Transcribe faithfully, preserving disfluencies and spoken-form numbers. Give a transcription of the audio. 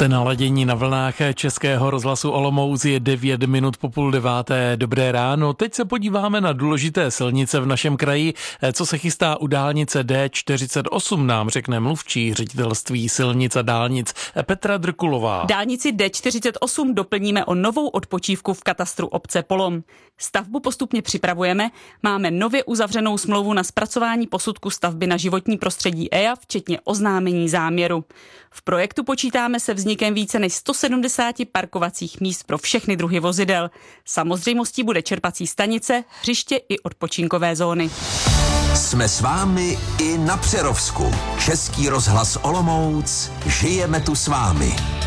Jste naladění na vlnách Českého rozhlasu Olomouc, je devět minut po půl deváté. Dobré ráno. Teď se podíváme na důležité silnice v našem kraji. Co se chystá u dálnice D čtyřicet osm, nám řekne mluvčí ředitelství silnic a dálnic Petra Drkulová. Dálnici D čtyřicet osm doplníme o novou odpočívku v katastru obce Polom. Stavbu postupně připravujeme. Máme nově uzavřenou smlouvu na zpracování posudku stavby na životní prostředí E I A, včetně oznámení záměru. V projektu počítáme se vznikem více než sto sedmdesát parkovacích míst pro všechny druhy vozidel. Samozřejmostí bude čerpací stanice, hřiště i odpočinkové zóny. Jsme s vámi i na Přerovsku. Český rozhlas Olomouc. Žijeme tu s vámi.